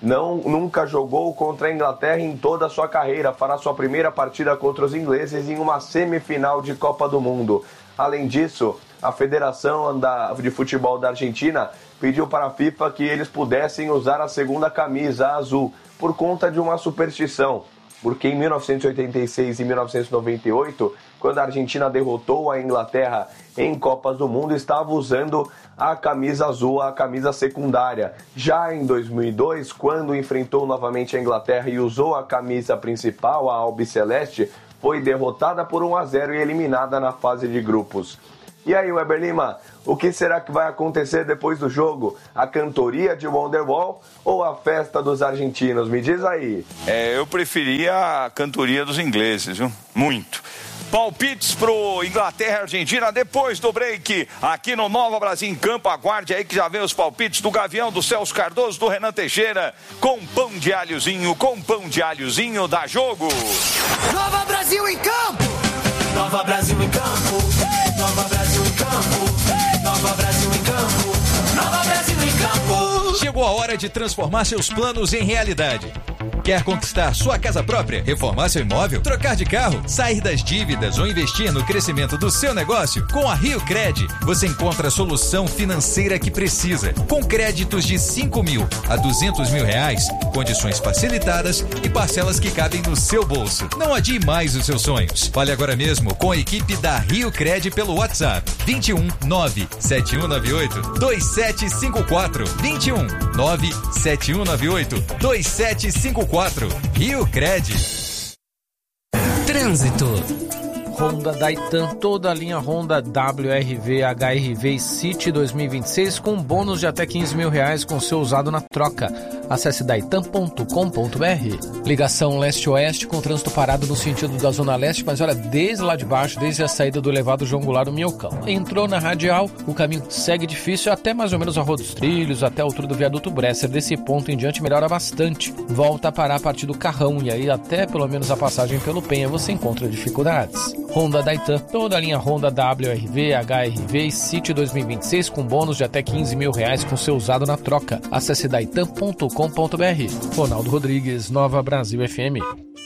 nunca jogou contra a Inglaterra em toda a sua carreira. Fará sua primeira partida contra os ingleses em uma semifinal de Copa do Mundo. Além disso, a Federação de Futebol da Argentina pediu para a FIFA que eles pudessem usar a segunda camisa, a azul, por conta de uma superstição. Porque em 1986 e 1998, quando a Argentina derrotou a Inglaterra em Copas do Mundo, estava usando a camisa azul, a camisa secundária. Já em 2002, quando enfrentou novamente a Inglaterra e usou a camisa principal, a albiceleste, foi derrotada por 1-0 e eliminada na fase de grupos. E aí, Weber Lima, o que será que vai acontecer depois do jogo? A cantoria de Wonderwall ou a festa dos argentinos? Me diz aí. Eu preferia a cantoria dos ingleses, viu? Muito. Palpites pro Inglaterra e Argentina depois do break, aqui no Nova Brasil em Campo. Aguarde aí que já vem os palpites do Gavião, do Celso Cardoso, do Renan Teixeira, com pão de alhozinho, dá jogo. Nova Brasil em Campo! Nova Brasil em Campo! Nova Brasil em Campo! Nova Brasil em Campo! Nova Brasil em Campo! Chegou a hora de transformar seus planos em realidade. Quer conquistar sua casa própria, reformar seu imóvel, trocar de carro, sair das dívidas ou investir no crescimento do seu negócio? Com a Rio Cred, você encontra a solução financeira que precisa. Com créditos de 5 mil a 200 mil reais, condições facilitadas e parcelas que cabem no seu bolso. Não adie mais os seus sonhos. Fale agora mesmo com a equipe da Rio Cred pelo WhatsApp 21 97198 2754 21 97198 2754. Rio Cred. Trânsito. Honda Daitan, toda a linha Honda WRV, HRV e City 2026 com bônus de até 15 mil reais com seu usado na troca. Acesse daitan.com.br. Ligação leste-oeste com trânsito parado no sentido da Zona Leste, mas olha, desde lá de baixo, desde a saída do elevado João Goulart do Minhocão. Entrou na radial, o caminho segue difícil até mais ou menos a Rua dos Trilhos, até a altura do viaduto Bresser. Desse ponto em diante melhora bastante. Volta a parar a partir do Carrão e aí até pelo menos a passagem pelo Penha você encontra dificuldades. Honda Daitan, toda a linha Honda WRV, HRV e City 2026 com bônus de até R$15 mil com seu usado na troca. Acesse daitan.com.br. Ronaldo Rodrigues, Nova Brasil FM.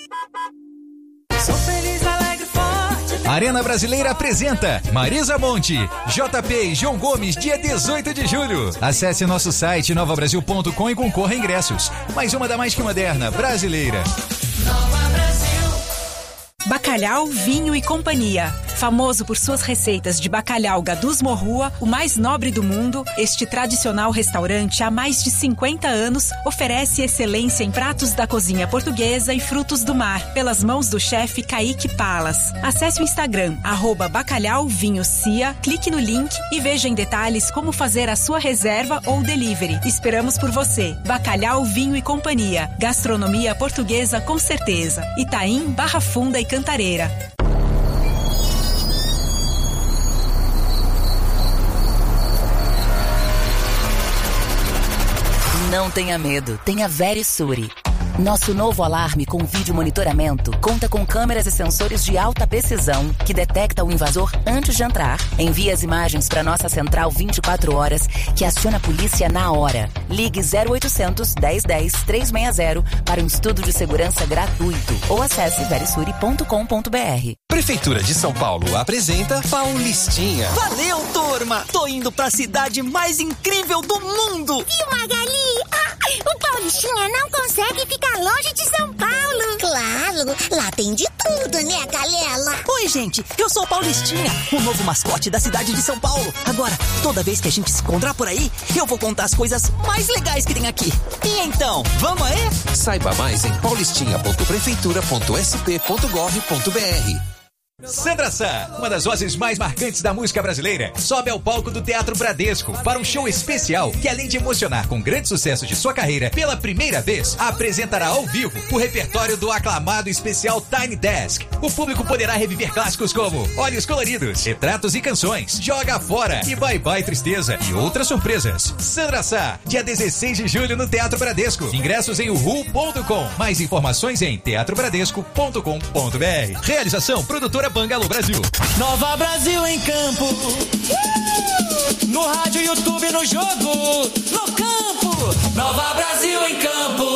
Arena Brasileira apresenta Marisa Monte, JP e João Gomes, dia 18 de julho. Acesse nosso site novabrasil.com e concorra a ingressos. Mais uma da mais que moderna, brasileira. Nova Brasil. Bacalhau, Vinho e Companhia. Famoso por suas receitas de bacalhau Gadus Morrua, o mais nobre do mundo, este tradicional restaurante há mais de 50 anos oferece excelência em pratos da cozinha portuguesa e frutos do mar, pelas mãos do chefe Kaique Palas. Acesse o Instagram, @bacalhauvinhocia, clique no link e veja em detalhes como fazer a sua reserva ou delivery. Esperamos por você. Bacalhau, Vinho e Companhia. Gastronomia portuguesa com certeza. Itaim, Barra Funda e Cantareira. Não tenha medo, tenha Verisure. Nosso novo alarme com vídeo monitoramento conta com câmeras e sensores de alta precisão que detecta o invasor antes de entrar. Envia as imagens para nossa central 24 horas que aciona a polícia na hora. Ligue 0800 1010 360 para um estudo de segurança gratuito ou acesse verisure.com.br. Prefeitura de São Paulo apresenta Paulistinha. Valeu, turma! Tô indo pra cidade mais incrível do mundo! E o Magali? O Paulistinha não consegue ficar longe de São Paulo. Claro, lá tem de tudo, né, galera? Oi, gente, eu sou o Paulistinha, o novo mascote da cidade de São Paulo. Agora, toda vez que a gente se encontrar por aí, eu vou contar as coisas mais legais que tem aqui. E então, vamos aí? Saiba mais em paulistinha.prefeitura.sp.gov.br. Sandra Sá, uma das vozes mais marcantes da música brasileira, sobe ao palco do Teatro Bradesco para um show especial que, além de emocionar com grandes sucessos de sua carreira, pela primeira vez, apresentará ao vivo o repertório do aclamado especial Tiny Desk. O público poderá reviver clássicos como Olhos Coloridos, Retratos e Canções, Joga Fora e Bye Bye Tristeza e outras surpresas. Sandra Sá, dia 16 de julho no Teatro Bradesco. Ingressos em uhu.com. Mais informações em teatroBradesco.com.br. Realização Produtora Bangalô Brasil. Nova Brasil em campo. No rádio, YouTube, no jogo, no campo. Nova Brasil em campo.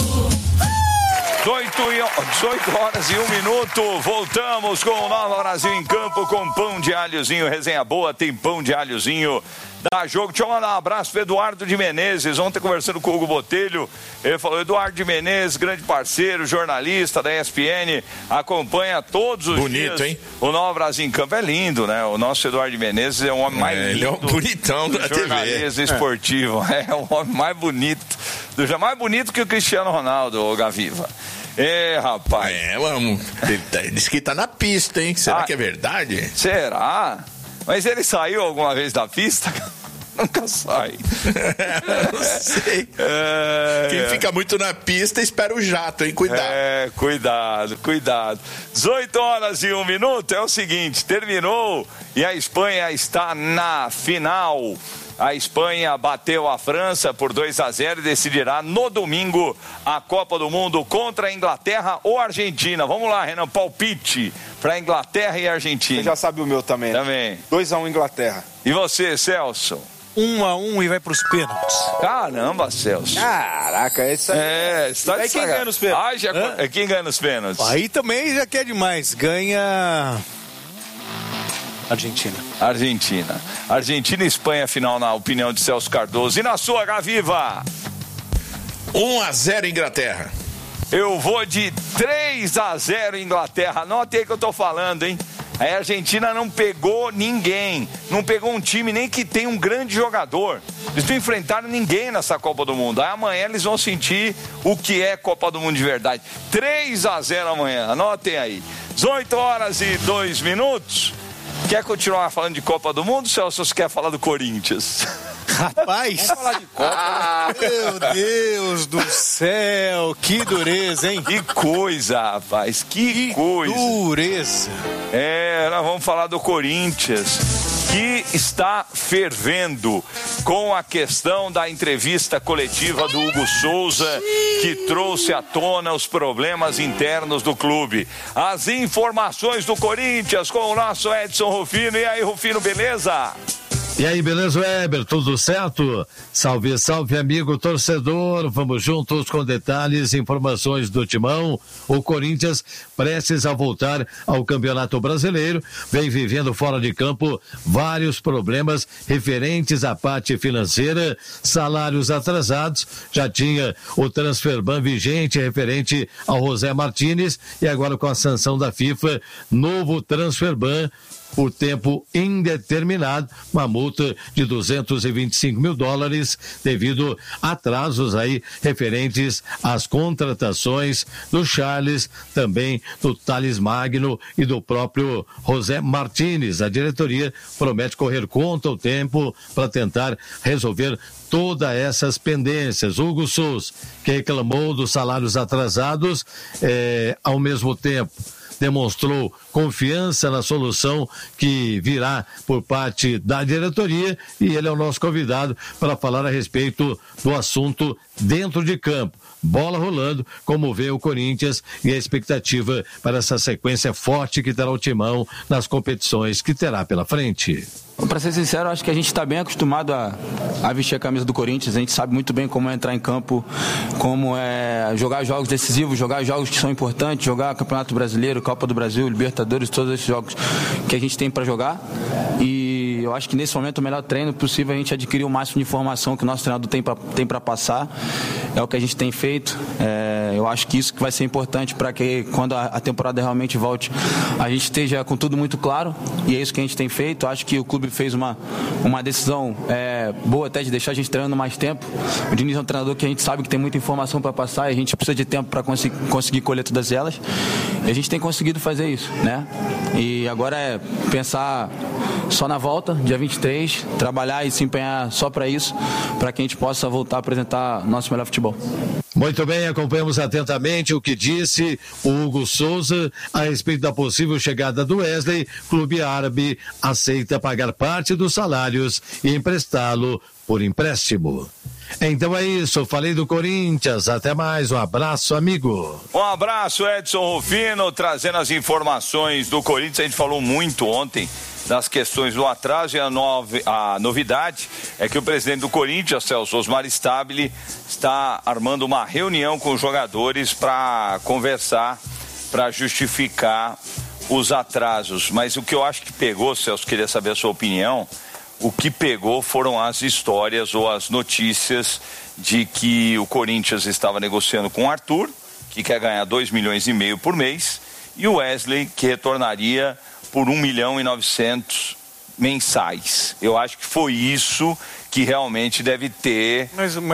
18 horas e 1 minuto. Voltamos com o Nova Brasil em campo com pão de alhozinho. Resenha boa, tem pão de alhozinho. Dá jogo. Deixa eu mandar um abraço pro Eduardo de Menezes. Ontem conversando com o Hugo Botelho, ele falou: Eduardo de Menezes, grande parceiro, jornalista da ESPN, acompanha todos os bonito, dias. Hein? O Nova Brasil em campo é lindo, né? O nosso Eduardo de Menezes é o homem mais lindo. Ele é um bonitão da jornalismo TV. esportivo. É o homem mais bonito. Mais bonito que o Cristiano Ronaldo, o Gaviva. Rapaz. Ele disse que tá na pista, hein? Será que é verdade? Será? Mas ele saiu alguma vez da pista? Nunca sai. Não sei. Quem fica muito na pista espera o jato, hein? Cuidado. Cuidado. 18 horas e 1 minuto. É o seguinte, terminou e a Espanha está na final. A Espanha bateu a França por 2-0 e decidirá no domingo a Copa do Mundo contra a Inglaterra ou Argentina. Vamos lá, Renan, palpite para Inglaterra e Argentina. Você já sabe o meu também. Também. 2-1 Inglaterra. E você, Celso? 1-1 e vai pros pênaltis. Caramba, Celso. Caraca, isso aí. Está de quem ganha nos pênaltis? Quem ganha nos pênaltis? Aí também já quer demais. Ganha... Argentina e Espanha, final, na opinião de Celso Cardoso. E na sua, Gaviva? 1-0 Inglaterra. Eu vou de 3-0 Inglaterra. Anote aí que eu tô falando, hein? A Argentina não pegou ninguém. Não pegou um time nem que tem um grande jogador. Eles não enfrentaram ninguém nessa Copa do Mundo. Aí amanhã eles vão sentir o que é Copa do Mundo de verdade. 3-0 amanhã. Anotem aí. 18 horas e 2 minutos. Quer continuar falando de Copa do Mundo, Celso, ou você quer falar do Corinthians? Rapaz! Vamos falar de Copa, né? Meu Deus do céu, que dureza, hein? Que coisa, rapaz, que coisa. Dureza. Nós vamos falar do Corinthians, que está fervendo com a questão da entrevista coletiva do Hugo Souza, que trouxe à tona os problemas internos do clube. As informações do Corinthians com o nosso Edson Rufino. E aí, Rufino, beleza? E aí, beleza, Weber? Tudo certo? Salve, salve, amigo torcedor. Vamos juntos com detalhes e informações do Timão. O Corinthians, prestes a voltar ao Campeonato Brasileiro, vem vivendo fora de campo vários problemas referentes à parte financeira, salários atrasados, já tinha o transfer ban vigente referente ao José Martínez e agora com a sanção da FIFA, novo transfer ban por tempo indeterminado, uma multa de $225 mil devido a atrasos aí referentes às contratações do Charles, também do Thales Magno e do próprio José Martínez. A diretoria promete correr contra o tempo para tentar resolver todas essas pendências. Hugo Souza, que reclamou dos salários atrasados, ao mesmo tempo demonstrou confiança na solução que virá por parte da diretoria e ele é o nosso convidado para falar a respeito do assunto dentro de campo. Bola rolando, como vê o Corinthians e a expectativa para essa sequência forte que terá o Timão nas competições que terá pela frente. Para ser sincero, acho que a gente está bem acostumado a vestir a camisa do Corinthians. A gente sabe muito bem como é entrar em campo, como é jogar jogos decisivos, jogar jogos que são importantes, jogar Campeonato Brasileiro, Copa do Brasil, Libertadores, todos esses jogos que a gente tem para jogar. E eu acho que nesse momento o melhor treino possível é a gente adquirir o máximo de informação que o nosso treinador tem para passar. É o que a gente tem feito. Eu acho que isso que vai ser importante para que quando a temporada realmente volte, a gente esteja com tudo muito claro. E é isso que a gente tem feito. Eu acho que o clube fez uma decisão boa até de deixar a gente treinando mais tempo. O Diniz é um treinador que a gente sabe que tem muita informação para passar e a gente precisa de tempo para conseguir colher todas elas. E a gente tem conseguido fazer isso, né? E agora é pensar só na volta, dia 23, trabalhar e se empenhar só para isso, para que a gente possa voltar a apresentar nosso melhor futebol. Muito bem, acompanhamos atentamente o que disse o Hugo Souza a respeito da possível chegada do Wesley. Clube árabe aceita pagar parte dos salários e emprestá-lo por empréstimo. Então é isso, falei do Corinthians, até mais, um abraço, amigo. Um abraço, Edson Rufino, trazendo as informações do Corinthians. A gente falou muito ontem das questões do atraso e a novidade é que o presidente do Corinthians, Celso Osmar Stabile, está armando uma reunião com os jogadores para conversar, para justificar os atrasos. Mas o que eu acho que pegou, Celso, queria saber a sua opinião, o que pegou foram as histórias ou as notícias de que o Corinthians estava negociando com o Arthur, que quer ganhar 2,5 milhões por mês, e o Wesley, que retornaria por 1.900.000 mensais. Eu acho que foi isso que realmente deve ter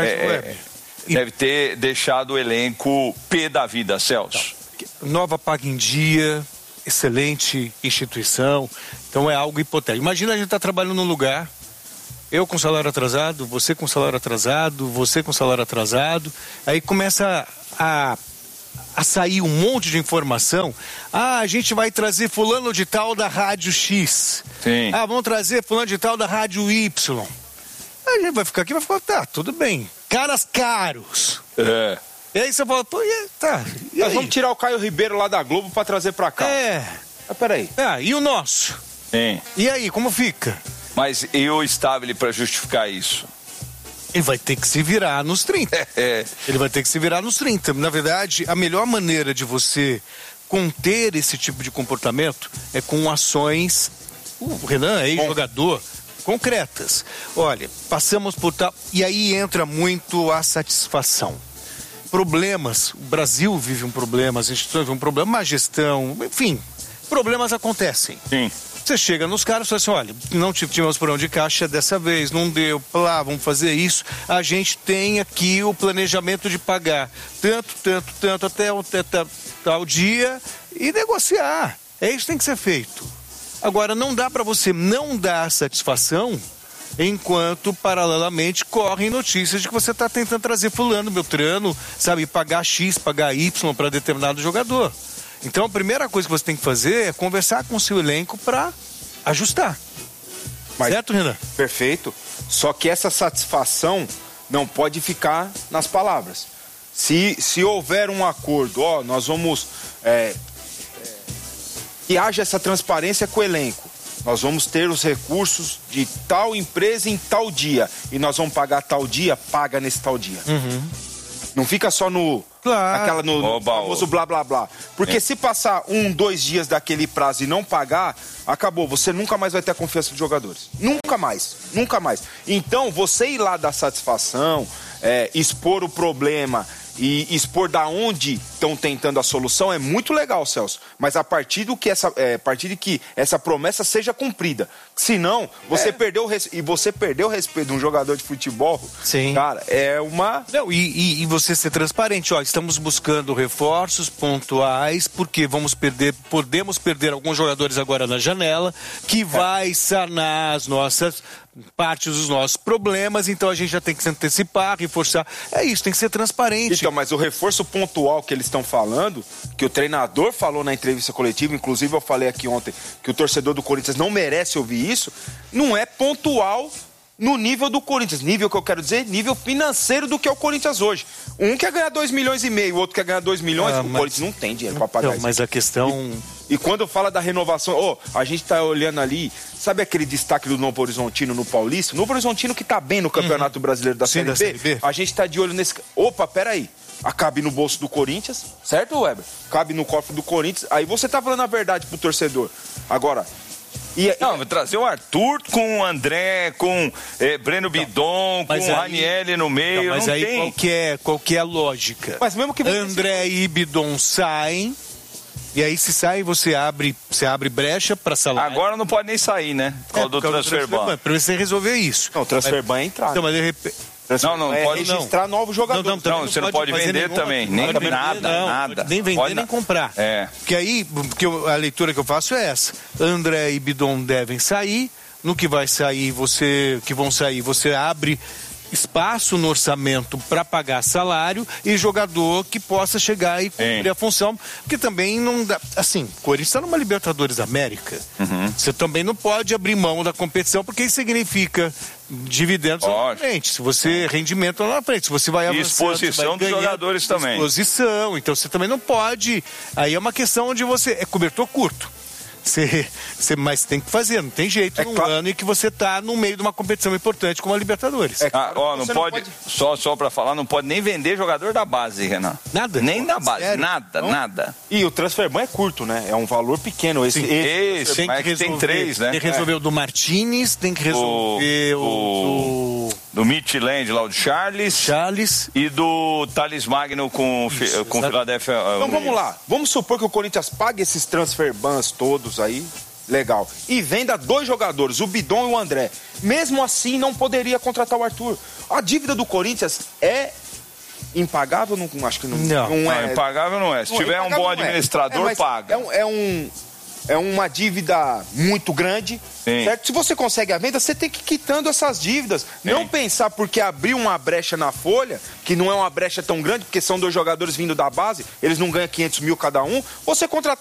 deve ter deixado o elenco pé da vida, Celso. Nova paga em dia, excelente instituição, então é algo hipotético. Imagina a gente estar trabalhando num lugar, eu com salário atrasado, você com salário atrasado, você com salário atrasado, aí começa a sair um monte de informação. A gente vai trazer fulano de tal da rádio X. Sim. Vamos trazer fulano de tal da rádio Y. A gente vai ficar aqui e vai falar, tá, tudo bem. Caras caros. E aí você fala, pô, tá. Nós vamos tirar o Caio Ribeiro lá da Globo pra trazer pra cá. Peraí. E o nosso? Sim. E aí, como fica? Mas e o Stabile pra justificar isso? Ele vai ter que se virar nos 30. Ele vai ter que se virar nos 30. Na verdade, a melhor maneira de você conter esse tipo de comportamento é com ações, o Renan é ex-jogador, concretas. Olha, passamos por tal... E aí entra muito a satisfação. Problemas, o Brasil vive um problema, as instituições vivem um problema, má gestão, enfim, problemas acontecem. Sim. Você chega nos caras e fala assim, olha, não tivemos porão de caixa dessa vez, não deu, vamos fazer isso. A gente tem aqui o planejamento de pagar tanto, até tal dia e negociar. É isso que tem que ser feito. Agora, não dá para você não dar satisfação enquanto, paralelamente, correm notícias de que você está tentando trazer fulano, beltrano, sabe, pagar X, pagar Y para determinado jogador. Então, a primeira coisa que você tem que fazer é conversar com o seu elenco para ajustar. Certo, Renan? Perfeito. Só que essa satisfação não pode ficar nas palavras. Se houver um acordo, nós vamos... que haja essa transparência com o elenco. Nós vamos ter os recursos de tal empresa em tal dia. E nós vamos pagar tal dia, paga nesse tal dia. Uhum. Não fica só no famoso blá blá blá. Porque se passar 1-2 dias daquele prazo e não pagar, acabou. Você nunca mais vai ter a confiança dos jogadores. Nunca mais. Nunca mais. Então, você ir lá dar satisfação, expor o problema e expor da onde estão tentando a solução é muito legal, Celso. Mas a partir de que essa promessa seja cumprida. Senão, você perdeu o respeito de um jogador de futebol. Sim. Cara, é uma... Não, e você ser transparente, estamos buscando reforços pontuais, porque podemos perder alguns jogadores agora na janela, que vai sanar as nossas partes dos nossos problemas, então a gente já tem que se antecipar, reforçar. É isso, tem que ser transparente. Então, mas o reforço pontual que eles estão falando, que o treinador falou na entrevista coletiva, inclusive eu falei aqui ontem que o torcedor do Corinthians não merece ouvir isso, não é pontual no nível do Corinthians. Nível que eu quero dizer, nível financeiro do que é o Corinthians hoje. Um quer ganhar 2,5 milhões, o outro quer ganhar 2 milhões, o Corinthians não tem dinheiro para pagar isso. Mas a questão... E quando fala da renovação, a gente tá olhando ali, sabe aquele destaque do Novo Horizontino no Paulista? Novo Horizontino que tá bem no Campeonato Brasileiro da Série B, a gente tá de olho nesse... Opa, peraí. Cabe no bolso do Corinthians, certo, Weber? Cabe no cofre do Corinthians. Aí você tá falando a verdade pro torcedor. Agora... Não, trazer o Arthur com o André, com Breno Bidon, com o Ranieri no meio. Mas não aí tem. Qual que é a lógica? Mas mesmo que André e Bidon saem, e aí se sai, você abre brecha para salário. Agora não pode nem sair, né? Por causa do transfer ban. Para você resolver isso. Não, o transfer ban é entrar. Então, mas de repente... Não pode registrar novos jogadores. Não, você não pode vender também. Nem nada. Nem vender, nem comprar. Porque aí, a leitura que eu faço é essa. André e Bidon devem sair. No que vai sair, você abre espaço no orçamento para pagar salário e jogador que possa chegar e cumprir a função, porque também não dá, assim, o Corinthians está numa Libertadores da América, você também não pode abrir mão da competição, porque isso significa dividendos lá na frente, se você rendimento lá na frente, se você vai avançando, exposição dos jogadores também, exposição, então você também não pode, aí é uma questão onde você é cobertor curto. Mas tem que fazer, não tem jeito num ano em que você está no meio de uma competição importante como a Libertadores. Não pode, só para falar, não pode nem vender jogador da base, Renan. Nada? Nem da base, sério? Nada. E o transfer ban é curto, né? É um valor pequeno. Esse tem 3, né? Tem que resolver o do Martínez, tem que resolver do Midtjylland lá, o de Charles e do Thales Magno com Philadelphia. Então vamos lá, vamos supor que o Corinthians pague esses transfer bans todos aí, legal, e venda 2 jogadores, o Bidon e o André. Mesmo assim não poderia contratar o Arthur. A dívida do Corinthians é impagável? Não, acho que não é. Impagável não é. Se tiver um bom administrador, paga. É uma dívida muito grande, certo? Se você consegue a venda, você tem que ir quitando essas dívidas. Não pensar porque abriu uma brecha na folha, que não é uma brecha tão grande, porque são 2 jogadores vindo da base, eles não ganham 500 mil cada um, você contratar